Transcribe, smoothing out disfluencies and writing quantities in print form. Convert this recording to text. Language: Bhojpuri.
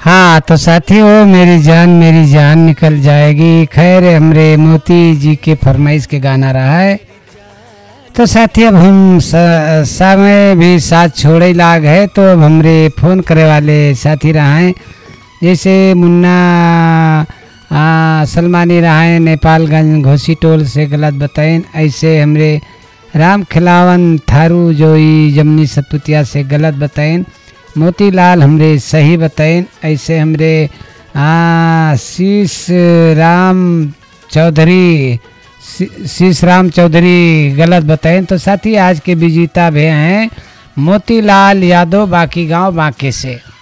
हाँ तो साथियों, मेरी जान निकल जाएगी। खैर हमरे मोती जी के फरमाइश के गाना रहा है। तो साथी अब हम समय भी साथ छोड़े लाग है, तो अब हमरे फ़ोन करे वाले साथी रहा हैं, जैसे मुन्ना सलमानी रहा है नेपालगंज घोसी टोल से गलत बताएं। ऐसे हमरे राम खिलावन थारू जोई जमनी सतपुतिया से गलत बताएं। मोतीलाल हमरे सही बताएं। ऐसे हमरे शीश राम चौधरी गलत बताएं। तो साथी आज के विजेता भी हैं मोतीलाल यादव, बाकी गांव बांके से।